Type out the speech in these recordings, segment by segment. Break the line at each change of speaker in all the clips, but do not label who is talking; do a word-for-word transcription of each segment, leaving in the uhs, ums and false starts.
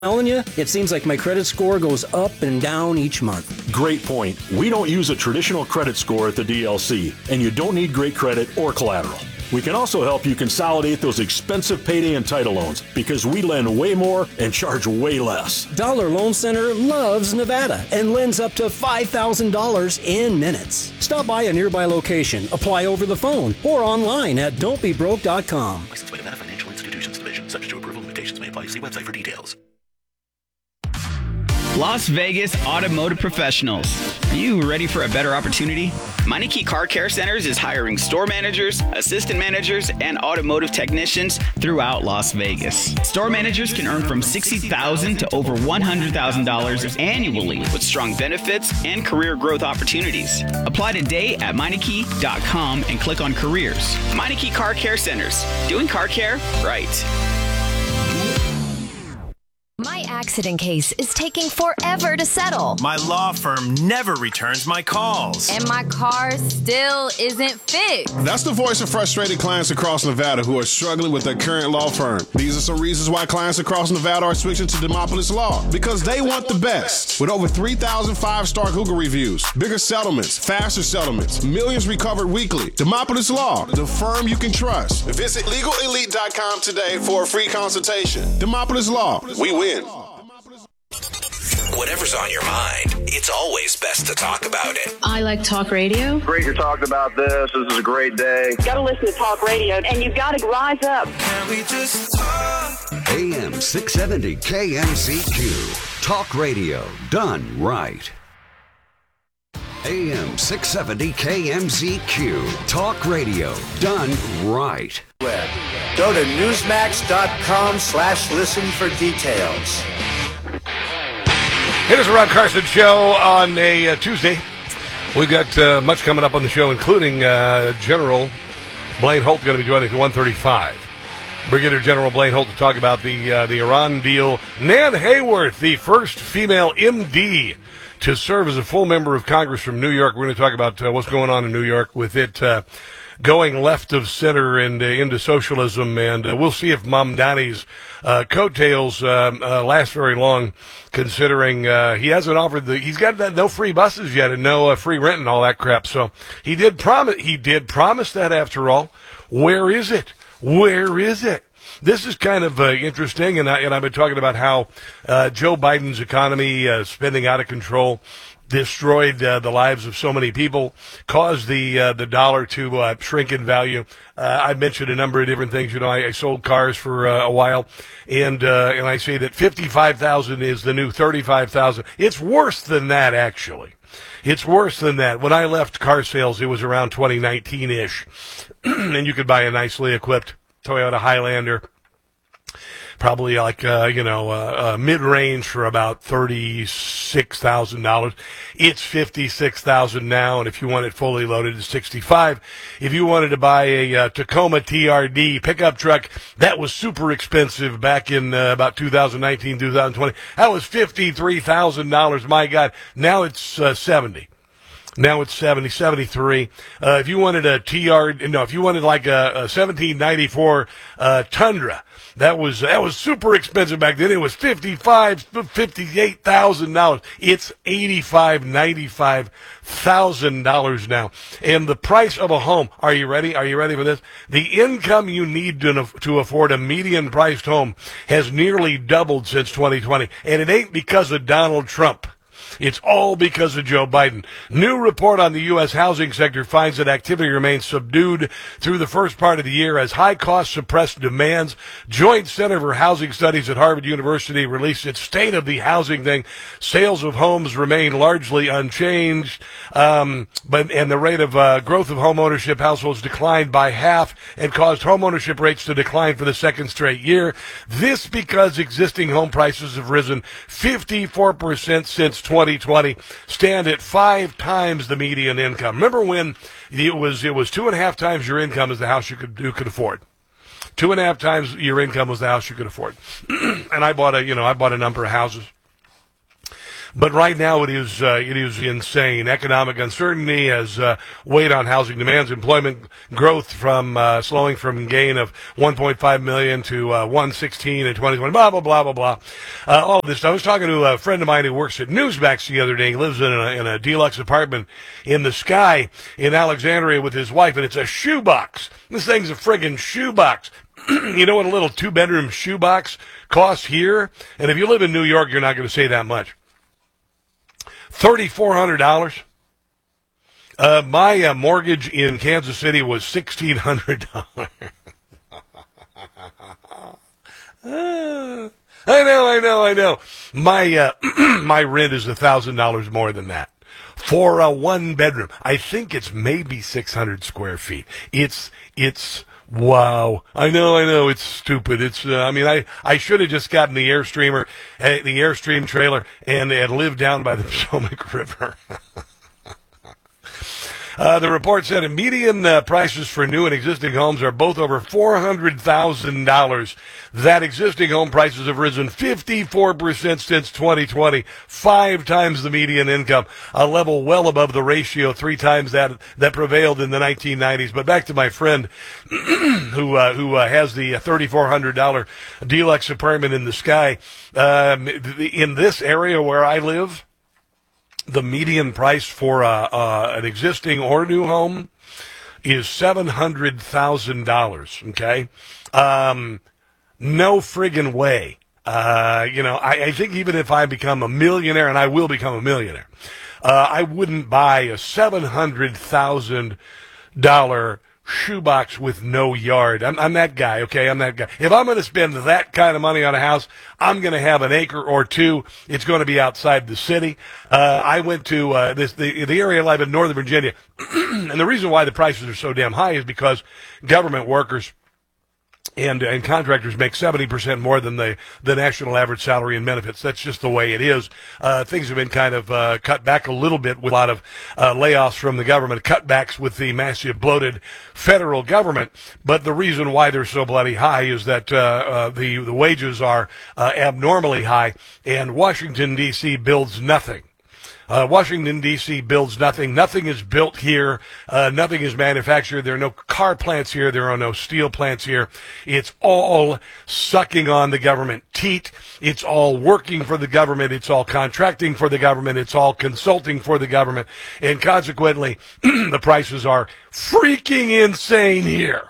Telling you, it seems like my credit score goes up and down each month.
Great point. We don't use a traditional credit score at the D L C, and you don't need great credit or collateral. We can also help you consolidate those expensive payday and title loans because we lend way more and charge way less.
Dollar Loan Center loves Nevada and lends up to five thousand dollars in minutes. Stop by a nearby location, apply over the phone, or online at don't be broke dot com.
Licensed by Nevada Financial Institutions Division. Subject to approval, limitations may apply. See website for details.
Las Vegas Automotive Professionals. Are you ready for a better opportunity? Meineke Car Care Centers is hiring store managers, assistant managers, and automotive technicians throughout Las Vegas. Store managers can earn from sixty thousand dollars to over one hundred thousand dollars annually with strong benefits and career growth opportunities. Apply today at Meineke dot com and click on careers. Meineke Car Care Centers. Doing car care right.
My accident case is taking forever to settle.
My law firm never returns my calls.
And my car still isn't fixed.
That's the voice of frustrated clients across Nevada who are struggling with their current law firm. These are some reasons why clients across Nevada are switching to Demopolis Law. Because they want the best. With over three thousand five-star Google reviews, bigger settlements, faster settlements, millions recovered weekly. Demopolis Law, the firm you can trust. Visit legal elite dot com today for a free consultation. Demopolis Law, we win.
Whatever's on your mind, it's always best to talk about it.
I like talk radio.
Great you're talking about this. This is a great day.
You gotta listen to talk radio, and you've got to rise up.
Can we just talk?
A M six seventy K M C Q. Talk radio done right. A M six seventy K M C Q. Talk radio done right.
Go to newsmax.com slash listen for details.
It is a Ron Carson show on a uh, Tuesday. We've got uh, much coming up on the show, including uh, General Blaine Holt going to be joining us at one thirty-five. Brigadier General Blaine Holt to talk about the uh, the Iran deal. Nan Hayworth, the first female M D to serve as a full member of Congress from New York. We're going to talk about uh, what's going on in New York with it uh, going left of center and uh, into socialism, and uh, we'll see if Mamdani's uh, coattails uh, uh, last very long, considering uh, he hasn't offered the he's got that, no free buses yet and no uh, free rent and all that crap. So he did promise he did promise that after all. Where is it? Where is it? This is kind of uh, interesting, and, I, and I've been talking about how uh, Joe Biden's economy, uh, spending out of control, destroyed uh, the lives of so many people, caused the uh, the dollar to uh, shrink in value. Uh, I mentioned a number of different things. You know, I, I sold cars for uh, a while, and uh, and I say that fifty-five thousand is the new thirty-five thousand. It's worse than that, actually. It's worse than that. When I left car sales, it was around twenty nineteen-ish, and you could buy a nicely equipped Toyota Highlander, probably like, uh, you know, uh, uh, mid-range for about thirty-six thousand dollars. It's fifty-six thousand dollars now, and if you want it fully loaded, it's sixty-five thousand dollars. If you wanted to buy a uh, Tacoma T R D pickup truck, that was super expensive back in uh, about two thousand nineteen, two thousand twenty. That was fifty-three thousand dollars. My God, now it's uh, seventy. Now it's seventy, seventy-three. Uh, if you wanted a T R, no, if you wanted like a, a seventeen ninety-four uh, Tundra, that was that was super expensive back then. It was fifty-five, fifty-eight thousand dollars. It's eighty-five, ninety-five thousand dollars now. And the price of a home. Are you ready? Are you ready for this? The income you need to to afford a median priced home has nearly doubled since twenty twenty, and it ain't because of Donald Trump. It's all because of Joe Biden. New report on the U S housing sector finds that activity remains subdued through the first part of the year as high costs suppress demands. Joint Center for Housing Studies at Harvard University released its State of the Housing thing. Sales of homes remain largely unchanged, um, but and the rate of uh, growth of home ownership households declined by half and caused home ownership rates to decline for the second straight year. This because existing home prices have risen fifty-four percent since twenty twenty, stand at five times the median income. Remember when it was it was two and a half times your income as the house you could you could afford. Two and a half times your income was the house you could afford. And I bought a you know I bought a number of houses. but right now it is uh, it is insane. Economic uncertainty has uh, weighed on housing demands. Employment growth from uh, slowing from gain of one point five million to uh, one sixteen in twenty twenty. Blah blah blah blah blah. Uh, all of this. I was talking to a friend of mine who works at Newsmax the other day. He lives in a, in a deluxe apartment in the sky in Alexandria with his wife, and it's a shoebox. This thing's a friggin' shoebox. You know what a little two-bedroom shoebox costs here? And if you live in New York, you're not going to say that much. three thousand four hundred dollars. Uh, my uh, mortgage in Kansas City was one thousand six hundred dollars. uh, I know, I know, I know. My uh, my rent is one thousand dollars more than that. For a one-bedroom. I think it's maybe six hundred square feet. It's, it's... Wow. I know, I know, it's stupid. It's, uh, I mean, I, I should have just gotten the Airstreamer, uh, the Airstream trailer, and, and lived down by the Potomac River. Uh, the report said median uh, prices for new and existing homes are both over four hundred thousand dollars. That existing home prices have risen fifty-four percent since twenty twenty, five times the median income, a level well above the ratio, three times that that prevailed in the nineteen nineties. But back to my friend who uh, who uh, has the three thousand four hundred dollars deluxe apartment in the sky. Um, in this area where I live, the median price for uh, uh, an existing or new home is seven hundred thousand dollars, okay? Um, no friggin' way. Uh, you know, I, I think even if I become a millionaire, and I will become a millionaire, uh, I wouldn't buy a seven hundred thousand dollars shoebox with no yard. I'm, I'm that guy, okay? I'm that guy. If I'm going to spend that kind of money on a house, I'm going to have an acre or two. It's going to be outside the city. Uh, I went to uh, this the, the area I live in, Northern Virginia, and the reason why the prices are so damn high is because government workers and and contractors make seventy percent more than the, the national average salary and benefits. That's just the way it is. Uh, things have been kind of uh, cut back a little bit with a lot of uh, layoffs from the government, cutbacks with the massive bloated federal government. But the reason why they're so bloody high is that uh, uh, the, the wages are uh, abnormally high, and Washington, D C builds nothing. Uh, Washington, D C builds nothing. Nothing is built here. Uh, nothing is manufactured. There are no car plants here. There are no steel plants here. It's all sucking on the government teat. It's all working for the government. It's all contracting for the government. It's all consulting for the government. And consequently, the prices are freaking insane here.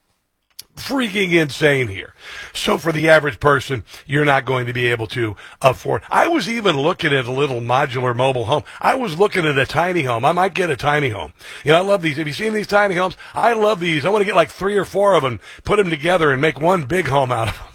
Freaking insane here. So for the average person, you're not going to be able to afford. I was even looking at a little modular mobile home. I was looking at a tiny home. I might get a tiny home. You know, I love these. Have you seen these tiny homes? I love these. I want to get like three or four of them, put them together, and make one big home out of them.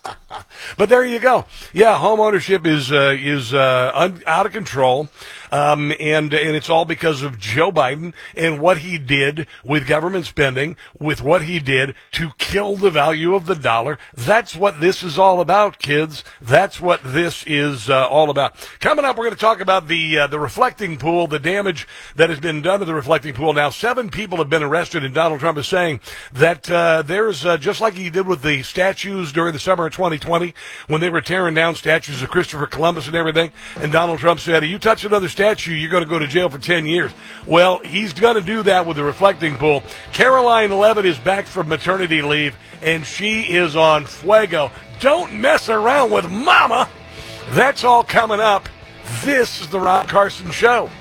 But there you go. Yeah, home ownership is uh, is uh, un- out of control, um, and and it's all because of Joe Biden and what he did with government spending, with what he did to kill the value of the dollar. That's what this is all about, kids. That's what this is uh, all about. Coming up, we're going to talk about the uh, the reflecting pool, the damage that has been done to the reflecting pool. Now, seven people have been arrested, and Donald Trump is saying that uh, there's uh, just like he did with the statues during the summer of twenty twenty. When they were tearing down statues of Christopher Columbus and everything, and Donald Trump said, you touch another statue, you're going to go to jail for ten years. Well, he's going to do that with the reflecting pool. Caroline Leavitt is back from maternity leave, and she is on fuego. Don't mess around with mama. That's all coming up. This is the Ron Carson Show.